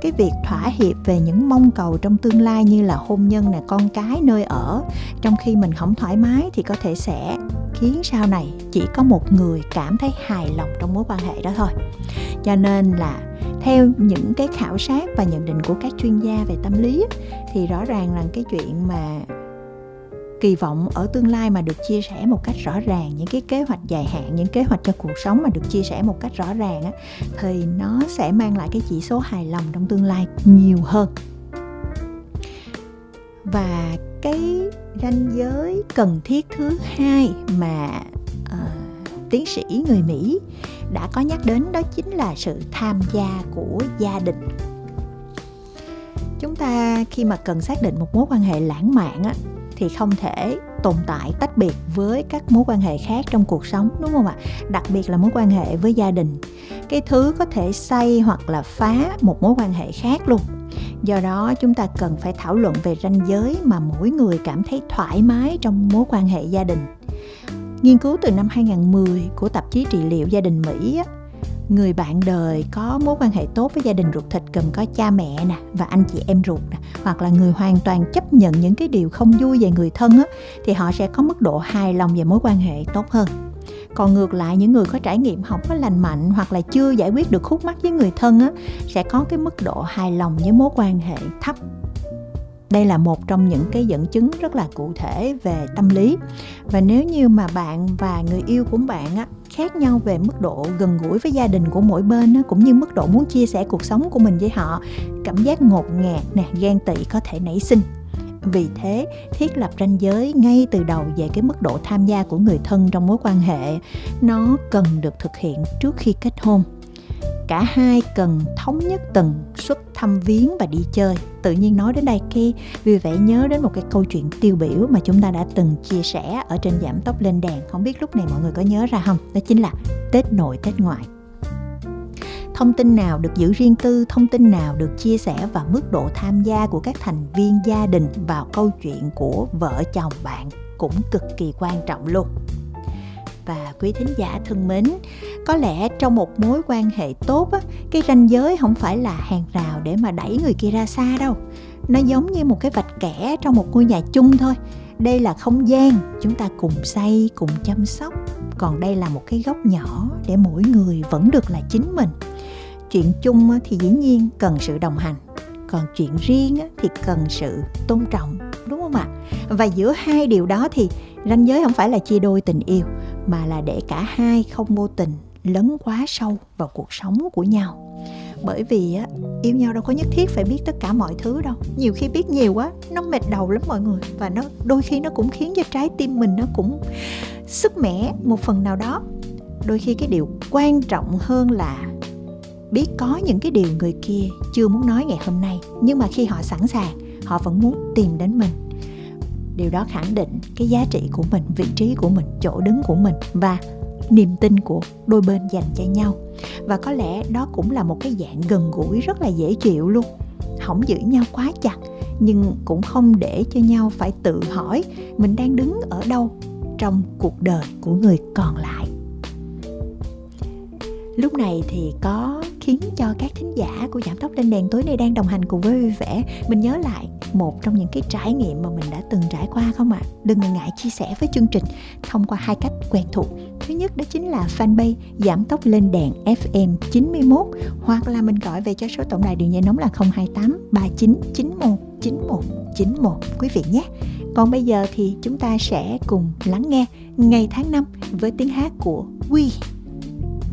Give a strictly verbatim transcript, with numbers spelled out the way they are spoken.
cái việc thỏa hiệp về những mong cầu trong tương lai như là hôn nhân nè, con cái, nơi ở, trong khi mình không thoải mái thì có thể sẽ khiến sau này chỉ có một người cảm thấy hài lòng trong mối quan hệ đó thôi. Cho nên là theo những cái khảo sát và nhận định của các chuyên gia về tâm lý thì rõ ràng là cái chuyện mà kỳ vọng ở tương lai mà được chia sẻ một cách rõ ràng, những cái kế hoạch dài hạn, những kế hoạch cho cuộc sống mà được chia sẻ một cách rõ ràng á, thì nó sẽ mang lại cái chỉ số hài lòng trong tương lai nhiều hơn. Và cái ranh giới cần thiết thứ hai mà uh, tiến sĩ người Mỹ đã có nhắc đến đó chính là sự tham gia của gia đình. Chúng ta khi mà cần xác định một mối quan hệ lãng mạn á, thì không thể tồn tại tách biệt với các mối quan hệ khác trong cuộc sống, đúng không ạ? Đặc biệt là mối quan hệ với gia đình. Cái thứ có thể xây hoặc là phá một mối quan hệ khác luôn. Do đó chúng ta cần phải thảo luận về ranh giới mà mỗi người cảm thấy thoải mái trong mối quan hệ gia đình. Nghiên cứu từ năm hai không một không của tạp chí trị liệu gia đình Mỹ á, người bạn đời có mối quan hệ tốt với gia đình ruột thịt gồm có cha mẹ nè và anh chị em ruột nè, hoặc là người hoàn toàn chấp nhận những cái điều không vui về người thân á, thì họ sẽ có mức độ hài lòng về mối quan hệ tốt hơn. Còn ngược lại, những người có trải nghiệm không có lành mạnh hoặc là chưa giải quyết được khúc mắc với người thân á, sẽ có cái mức độ hài lòng với mối quan hệ thấp. Đây là một trong những cái dẫn chứng rất là cụ thể về tâm lý. Và nếu như mà bạn và người yêu của bạn á, khác nhau về mức độ gần gũi với gia đình của mỗi bên á, cũng như mức độ muốn chia sẻ cuộc sống của mình với họ, cảm giác ngột ngạt nè, ghen tị có thể nảy sinh. Vì thế, thiết lập ranh giới ngay từ đầu về cái mức độ tham gia của người thân trong mối quan hệ, nó cần được thực hiện trước khi kết hôn. Cả hai cần thống nhất tần suất thăm viếng và đi chơi. Tự nhiên nói đến đây khi vui vẻ nhớ đến một cái câu chuyện tiêu biểu mà chúng ta đã từng chia sẻ ở trên Giảm Tốc Lên Đèn. Không biết lúc này mọi người có nhớ ra không? Đó chính là Tết nội Tết ngoại. Thông tin nào được giữ riêng tư, thông tin nào được chia sẻ và mức độ tham gia của các thành viên gia đình vào câu chuyện của vợ chồng bạn cũng cực kỳ quan trọng luôn. Và quý thính giả thân mến, có lẽ trong một mối quan hệ tốt á, cái ranh giới không phải là hàng rào để mà đẩy người kia ra xa đâu. Nó giống như một cái vạch kẻ trong một ngôi nhà chung thôi. Đây là không gian chúng ta cùng xây, cùng chăm sóc. Còn đây là một cái góc nhỏ để mỗi người vẫn được là chính mình. Chuyện chung thì dĩ nhiên cần sự đồng hành, còn chuyện riêng thì cần sự tôn trọng, đúng không ạ? Và giữa hai điều đó thì ranh giới không phải là chia đôi tình yêu, mà là để cả hai không vô tình lấn quá sâu vào cuộc sống của nhau. Bởi vì á, yêu nhau đâu có nhất thiết phải biết tất cả mọi thứ đâu. Nhiều khi biết nhiều quá nó mệt đầu lắm mọi người. Và nó đôi khi nó cũng khiến cho trái tim mình nó cũng sức mẻ một phần nào đó. Đôi khi cái điều quan trọng hơn là biết có những cái điều người kia chưa muốn nói ngày hôm nay, nhưng mà khi họ sẵn sàng, họ vẫn muốn tìm đến mình. Điều đó khẳng định cái giá trị của mình, vị trí của mình, chỗ đứng của mình và niềm tin của đôi bên dành cho nhau. Và có lẽ đó cũng là một cái dạng gần gũi rất là dễ chịu luôn. Không giữ nhau quá chặt, nhưng cũng không để cho nhau phải tự hỏi mình đang đứng ở đâu trong cuộc đời của người còn lại. Lúc này thì có khiến cho các thính giả của Giảm Tốc Lên Đèn tối nay đang đồng hành cùng với Vui Vẻ, mình nhớ lại một trong những cái trải nghiệm mà mình đã từng trải qua không ạ? À? Đừng ngại chia sẻ với chương trình thông qua hai cách quen thuộc. Thứ nhất đó chính là fanpage Giảm Tốc Lên Đèn ép em chín mươi mốt, hoặc là mình gọi về cho số tổng đài đường dây nóng là không hai tám ba chín chín một chín một chín một quý vị nhé. Còn bây giờ thì chúng ta sẽ cùng lắng nghe Ngày tháng năm với tiếng hát của Quy.